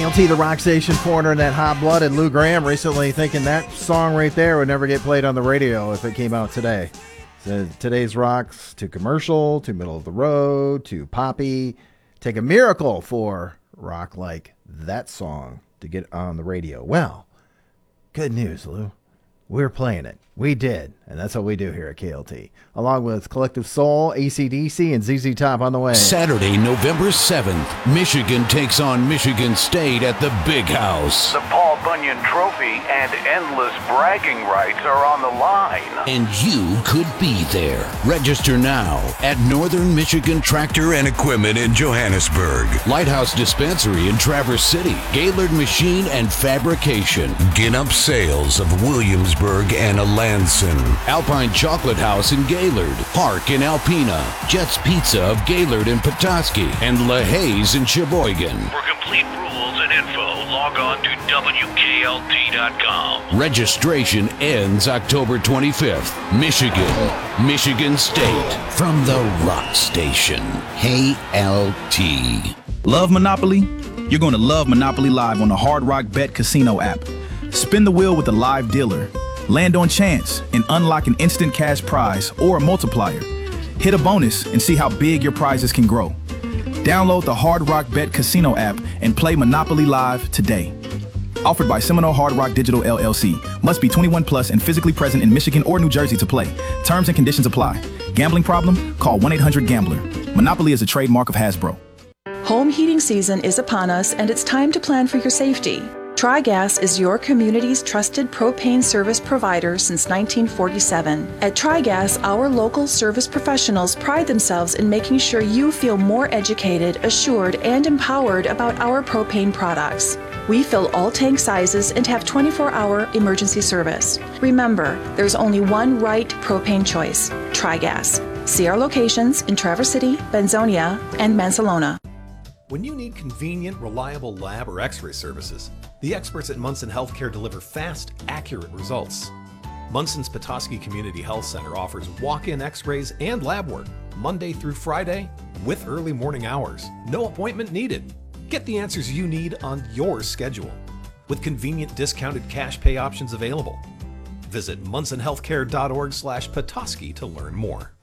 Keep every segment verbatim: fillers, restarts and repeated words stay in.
K L T, the rock station, four internet hot-blooded. Lou Graham recently thinking that song right there would never get played on the radio if it came out today. So today's rocks, too commercial, too middle of the road, too poppy. Take a miracle for rock like that song to get on the radio. Well, good news, Lou. We're playing it. We did, and that's what we do here at K L T. Along with Collective Soul, A C D C, and Z Z Top on the way. Saturday, November seventh, Michigan takes on Michigan State at the Big House. The Paul Bunyan Trophy and endless bragging rights are on the line. And you could be there. Register now at Northern Michigan Tractor and Equipment in Johannesburg, Lighthouse Dispensary in Traverse City, Gaylord Machine and Fabrication, Ginup Sales of Williamsburg and Alanson, Alpine Chocolate House in Gaylord, Park in Alpena, Jets Pizza of Gaylord and Petoskey, and LaHaye's in Sheboygan. For complete rules and info, log on to W K L T dot com. Registration ends October twenty-fifth. Michigan, Michigan State, from the Rock Station, K L T. Love Monopoly? You're going to love Monopoly Live on the Hard Rock Bet Casino app. Spin the wheel with a live dealer. Land on chance and unlock an instant cash prize or a multiplier. Hit a bonus and see how big your prizes can grow. Download the Hard Rock Bet Casino app and play Monopoly Live today. Offered by Seminole Hard Rock Digital L L C. Must be twenty-one plus and physically present in Michigan or New Jersey to play. Terms and conditions apply. Gambling problem? Call one eight hundred gambler. Monopoly is a trademark of Hasbro. Home heating season is upon us, and it's time to plan for your safety. TriGas is your community's trusted propane service provider since nineteen forty-seven. At TriGas, our local service professionals pride themselves in making sure you feel more educated, assured, and empowered about our propane products. We fill all tank sizes and have twenty-four hour emergency service. Remember, there's only one right propane choice, TriGas. See our locations in Traverse City, Benzonia, and Mansalona. When you need convenient, reliable lab or x-ray services, the experts at Munson Healthcare deliver fast, accurate results. Munson's Petoskey Community Health Center offers walk-in x-rays and lab work, Monday through Friday, with early morning hours. No appointment needed. Get the answers you need on your schedule, with convenient discounted cash pay options available. Visit munson healthcare dot org slash Petoskey to learn more.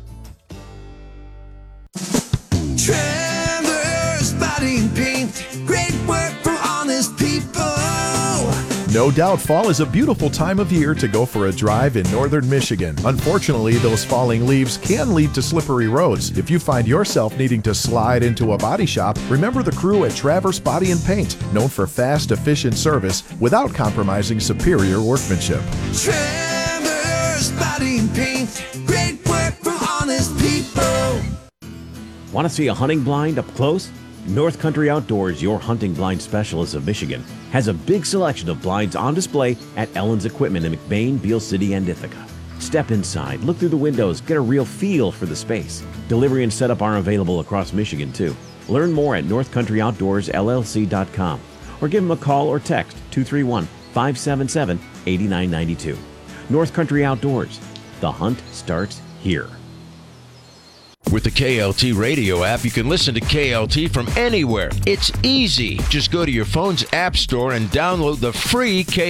Trevor's Body and Paint, great work from honest people. No doubt fall is a beautiful time of year to go for a drive in northern Michigan. Unfortunately, those falling leaves can lead to slippery roads. If you find yourself needing to slide into a body shop, remember the crew at Traverse Body and Paint, known for fast, efficient service without compromising superior workmanship. Trevor's Body and Paint, great work from honest people. Want to see a hunting blind up close? North Country Outdoors, your hunting blind specialist of Michigan, has a big selection of blinds on display at Ellen's Equipment in McBain, Beale City, and Ithaca. Step inside, look through the windows, get a real feel for the space. Delivery and setup are available across Michigan, too. Learn more at north country outdoors L L C dot com or give them a call or text two three one, five seven seven, eight nine nine two. North Country Outdoors, the hunt starts here. With the K L T radio app, you can listen to K L T from anywhere. It's easy. Just go to your phone's app store and download the free K